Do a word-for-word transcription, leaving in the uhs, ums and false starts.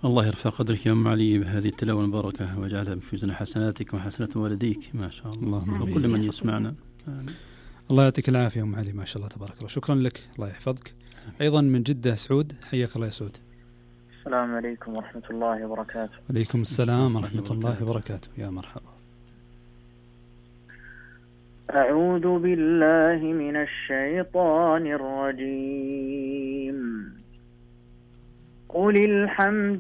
الله يرفع قدرك يا أم علي بهذه التلاوة المباركة وجعلها في ميزان حسناتك وحسنات والديك ما شاء الله وكل من يسمعنا. الله يعطيك العافية أم علي، ما شاء الله تبارك الله. شكرا لك، الله يحفظك. أيضا من جدة سعود، حياك الله يا سعود. السلام عليكم ورحمة الله وبركاته. عليكم السلام ورحمة الله وبركاته، يا مرحبا. أعوذ بالله من الشيطان الرجيم. قل الحمد